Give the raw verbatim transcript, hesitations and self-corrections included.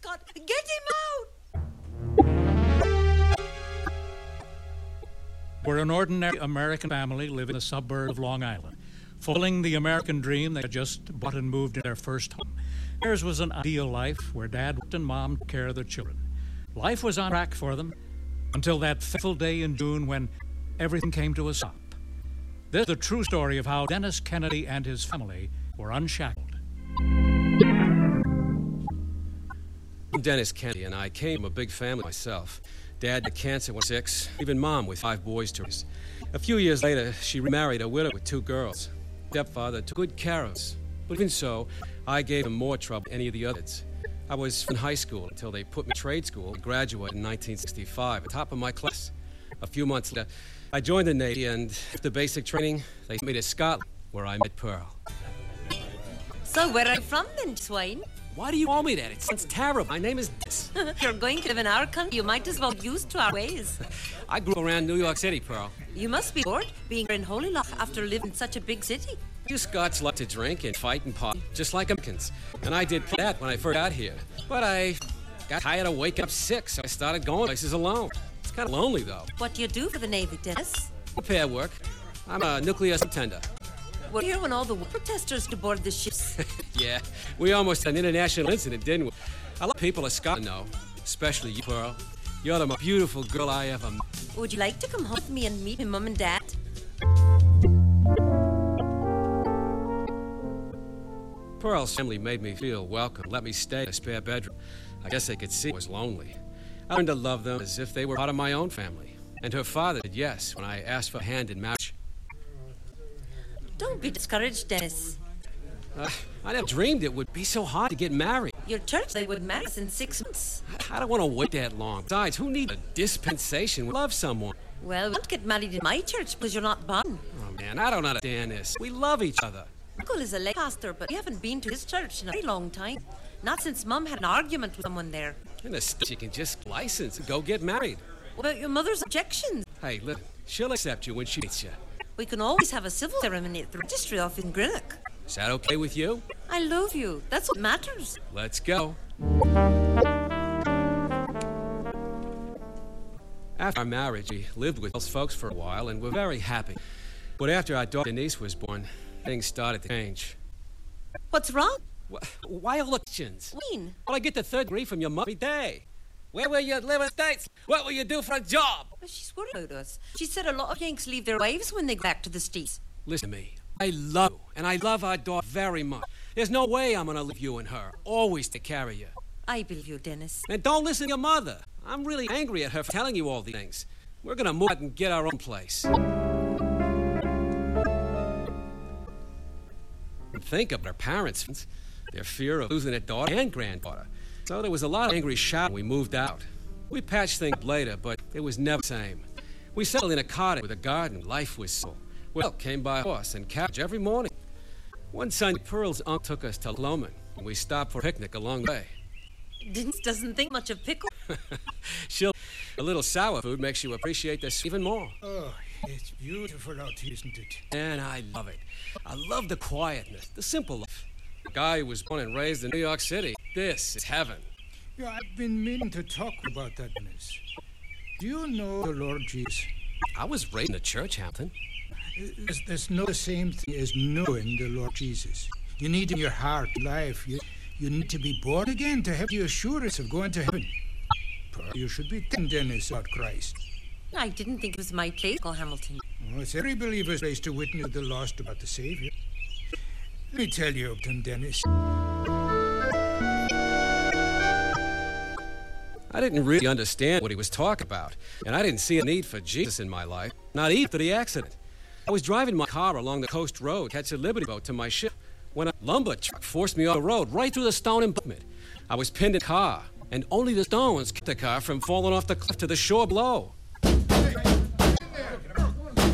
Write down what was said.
mascot. Get him out! We're an ordinary American family living in the suburb of Long Island, fulfilling the American dream they had just bought and moved in their first home. Theirs was an ideal life where Dad and Mom took care of their children. Life was on track for them until that fateful day in June when everything came to a stop. This is the true story of how Dennis Kennedy and his family were unshackled. I'm Dennis Kennedy, and I came from a big family myself. Dad had cancer when I was six, even Mom with five boys to raise. A few years later, she remarried a widow with two girls. Stepfather took good care of us. But even so, I gave him more trouble than any of the others. I was in high school until they put me in trade school and graduated in nineteen sixty-five, at the top of my class. A few months later, I joined the Navy, and after basic training, they sent me to Scotland, where I met Pearl. So where are you from then, Swine? Why do you call me that? It sounds terrible. My name is Dennis. You're going to live in our country. You might as well get used to our ways. I grew around New York City, Pearl. You must be bored being here in Holy Loch after living in such a big city. You Scots like to drink and fight and party, just like Americans. And I did that when I first got here. But I got tired of waking up sick, so I started going places alone. It's kind of lonely, though. What do you do for the Navy, Dennis? Repair work. I'm a nuclear subtender. We're here when all the protesters to board the ships. Yeah, we almost had an international incident, didn't we? A lot of people in Scotland know, especially you, Pearl. You're the most beautiful girl I ever met. Would you like to come home with me and meet my mum and dad? Pearl's family made me feel welcome, let me stay in a spare bedroom. I guess they could see I was lonely. I learned to love them as if they were part of my own family. And her father said yes when I asked for a hand in marriage. Don't be discouraged, Dennis. Uh, I never dreamed it would be so hard to get married. Your church, they would marry us in six months. I, I don't want to wait that long. Besides, who needs a dispensation? We love someone. Well, we won't get married in my church because you're not born. Oh, man, I don't understand this. We love each other. Uncle is a lay pastor, but we haven't been to his church in a very long time. Not since Mum had an argument with someone there. In a state, you can just license and go get married. What about your mother's objections? Hey, listen, she'll accept you when she meets you. We can always have a civil ceremony at the registry office in Greenock. Is that okay with you? I love you. That's what matters. Let's go. After our marriage, we lived with those folks for a while and were very happy. But after our daughter Denise was born, things started to change. What's wrong? Why elections? Mean? Well, I get the third degree from your mother every day. Where will you live in the States? What will you do for a job? Well, she's worried about us. She said a lot of Yanks leave their wives when they go back to the States. Listen to me. I love you, and I love our daughter very much. There's no way I'm going to leave you and her. Always take care of you. I believe you, Dennis. And don't listen to your mother. I'm really angry at her for telling you all these things. We're going to move out and get our own place. And think of our parents, their fear of losing their daughter and granddaughter. So there was a lot of angry shouting when we moved out. We patched things up later, but it was never the same. We settled in a cottage with a garden. Life was simple. Well, came by horse and carriage every morning. One Sunday, Pearl's uncle took us to Lomond, and we stopped for a picnic along the way. Dennis doesn't think much of pickle. She'll... A little sour food makes you appreciate this even more. Oh, it's beautiful out here, isn't it? And I love it. I love the quietness, the simple life. A guy who was born and raised in New York City. This is heaven. Yeah, I've been meaning to talk about that, Dennis. Do you know the Lord Jesus? I was raised in the church, Hampton. There's, there's no the same thing as knowing the Lord Jesus. You need in your heart, life. You, you need to be born again to have the assurance of going to heaven. You should be telling Dennis about Christ. I didn't think it was my place, Uncle Hamilton. Oh, it's every believer's place to witness to the lost about the Savior. Let me tell you, Dennis. I didn't really understand what he was talking about, and I didn't see a need for Jesus in my life, not even after the accident. I was driving my car along the coast road, catch a Liberty boat to my ship, when a lumber truck forced me off the road, right through the stone embankment. I was pinned in the car, and only the stones kept the car from falling off the cliff to the shore below.